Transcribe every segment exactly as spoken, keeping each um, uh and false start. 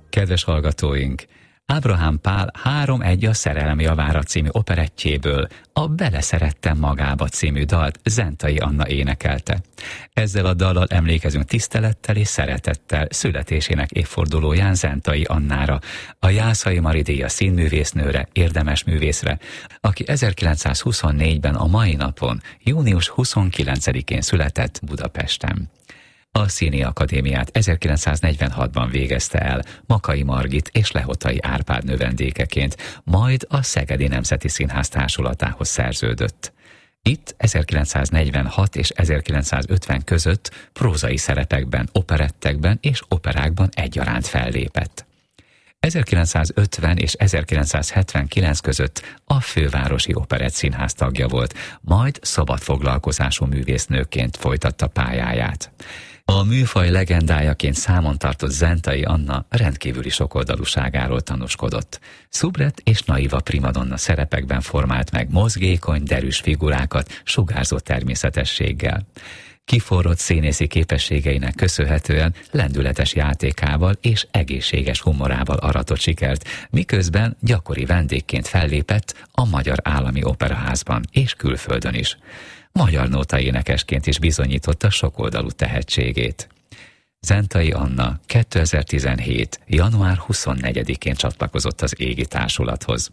Kedves hallgatóink! Ábrahám Pál három egy a Szerelem javára című operettjéből a Beleszerettem magába című dalt Zentai Anna énekelte. Ezzel a dallal emlékezünk tisztelettel és szeretettel születésének évfordulóján Zentai Annára, a Jászai Mari díjas színművésznőre, érdemes művészre, aki ezerkilencszázhuszonnégyben a mai napon, június huszonkilencedikén született Budapesten. A Színi Akadémiát ezerkilencszáznegyvenhatban végezte el Makay Margit és Lehotai Árpád növendékeként, majd a Szegedi Nemzeti Színház társulatához szerződött. Itt ezerkilencszáznegyvenhat és ezerkilencszázötven között prózai szerepekben, operettekben és operákban egyaránt fellépett. ezerkilencszázötven és ezerkilencszázhetvenkilenc között a Fővárosi Operett Színház tagja volt, majd szabadfoglalkozású művésznőként folytatta pályáját. A műfaj legendájaként számon tartott Zentai Anna rendkívüli sokoldalúságáról tanúskodott. Szubret és naiva primadonna szerepekben formált meg mozgékony, derűs figurákat sugárzó természetességgel. Kiforrott színészi képességeinek köszönhetően lendületes játékával és egészséges humorával aratott sikert, miközben gyakori vendégként fellépett a Magyar Állami Operaházban és külföldön is. Magyar nóta énekesként is bizonyította sokoldalú tehetségét. Zentai Anna kétezer-tizenhét. január huszonnegyedikén csatlakozott az égi társulathoz.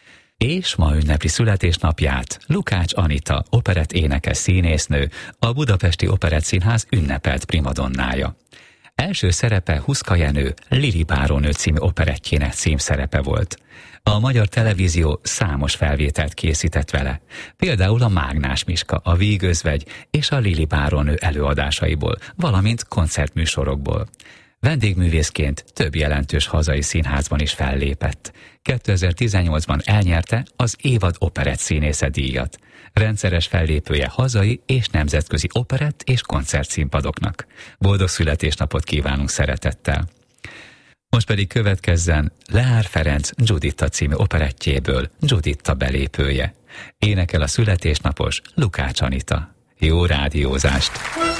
És ma ünnepli születésnapját Lukács Anita, operett énekes színésznő, a Budapesti Operett Színház ünnepelt primadonnája. Első szerepe Huszka Jenő Lili bárónő című operettjének címszerepe volt. A Magyar Televízió számos felvételt készített vele, például a Mágnás Miska, a Vígözvegy és a Lili bárónő előadásaiból, valamint koncertműsorokból. Vendégművészként több jelentős hazai színházban is fellépett. kétezer-tizennyolcban elnyerte az Évad operett színésze díjat. Rendszeres fellépője hazai és nemzetközi operett és koncertszínpadoknak. Boldog születésnapot kívánunk szeretettel! Most pedig következzen Leár Ferenc Giuditta című operettjéből Giuditta belépője. Énekel a születésnapos Lukács Anita. Jó rádiózást!